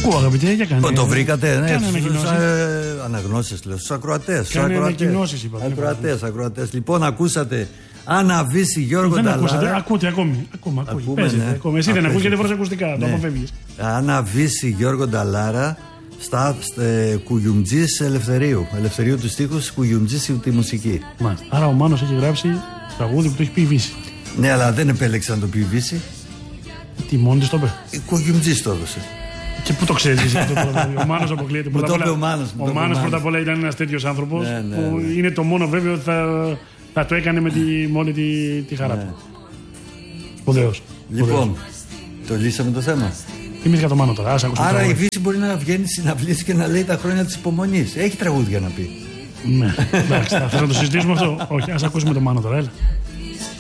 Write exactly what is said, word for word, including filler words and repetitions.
Ακούω, αγαπητέ, για κάνε. Το βρήκατε, ναι. Αναγνώσεις, λέω. Στους ακροατές. Κάνε ανακοινώσεις, είπα. Ακροατές, ακροατές. Λοιπόν, ακούσατε. Άννα Βύση, Γιώργο δεν Νταλάρα. Ακούσατε, ακούτε ακόμη. Ακούμε, ακούει. Παίζετε, ναι. Ακούμε. Εσύ δεν ακούς γιατί φοράς ακουστικά. Ναι. Το αποφεύγεις. Άννα Βύση, Γιώργο Νταλάρα. Στα ε, Κουγιουμτζής Ελευθερίου. Ελευθερίου του στίχους, Κουγιουμτζής τη μουσική. Μάλιστα. Άρα ο Μάνος έχει γράψει τραγούδι που το έχει πει η Βύση. Ναι, αλλά δεν επέλεξε να το πει η Βύση. Τι, μόνη της το είπε. Η Κουγιουμτζής το έδωσε. Και πού το ξέρεις εσύ αυτό το πράγμα. Ο Μάνος αποκλείεται. Μου το είπε ο Μάνος. Ο Μάνος πρώτα απ' όλα ήταν ένας τέτοιος άνθρωπος ναι, ναι, που ναι. είναι το μόνο βέβαιο ότι θα, θα το έκανε με, τη, με όλη τη, τη χαρά του. Ναι. Σπουδαίος. Λοιπόν, το λύσαμε το θέμα. Είμαι για το Μάνο τώρα. Ας ακούσουμε. Άρα η Βύση μπορεί να βγαίνει συναυλίες και να λέει τα χρόνια της υπομονής. Έχει τραγούδια να πει. Ναι, εντάξει, θα το συζητήσουμε αυτό. Όχι, ας ακούσουμε το Μάνο τώρα, έλα.